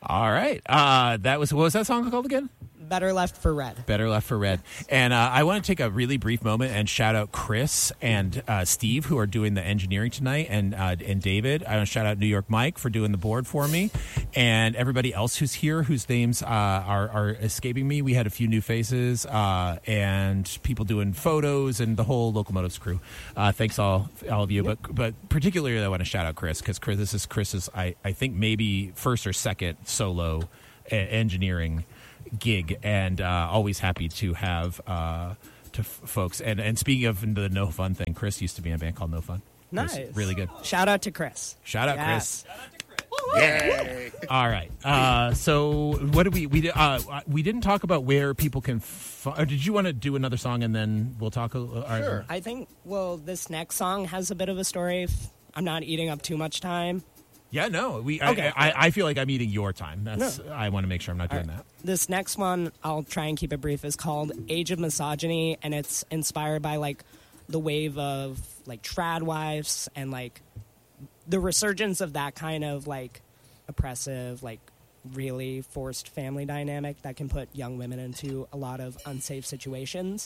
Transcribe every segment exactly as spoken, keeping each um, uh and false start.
All right. Uh, that was what was that song called again? Better Left for Red. Better Left for Red. And uh, I want to take a really brief moment and shout out Chris and uh, Steve, who are doing the engineering tonight, and uh, and David. I want to shout out New York Mike for doing the board for me, and everybody else who's here whose names uh, are, are escaping me. We had a few new faces uh, and people doing photos and the whole Locomotives crew. Uh, thanks all all of you, but but particularly I want to shout out Chris because Chris, this is Chris's, I, I think maybe first or second solo uh, engineering gig, and uh, always happy to have uh, to f- folks. And and speaking of the No Fun thing, Chris used to be in a band called No Fun. Nice, really good. Shout out to Chris. Shout out, yes. Chris. Yay! All right. Uh, so what did we we uh, we didn't talk about where people can. F- or did you want to do another song and then we'll talk? A, uh, sure. Or, I think. Well, this next song has a bit of a story. If I'm not eating up too much time. Yeah, no. We. Okay. I, I, I feel like I'm eating your time. That's. No. I want to make sure I'm not doing right. that. This next one, I'll try and keep it brief, is called Age of Misogyny, and it's inspired by, like, the wave of, like, trad wives and, like, the resurgence of that kind of, like, oppressive, like, really forced family dynamic that can put young women into a lot of unsafe situations.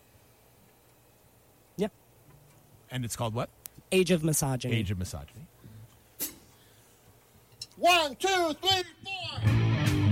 Yeah. And it's called what? Age of Misogyny. Age of Misogyny. One, two, three, four.